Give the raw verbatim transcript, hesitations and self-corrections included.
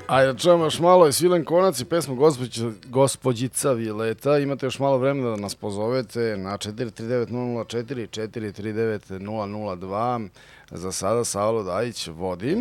Ajde, čujemo još malo i Svilen konac i pesmu Gospođica Vileta. Imate još malo vremena da nas pozovete na četiri tri devet nula nula četiri, četiri tri devet nula nula dva. Za sada Savlo Dajić vodi.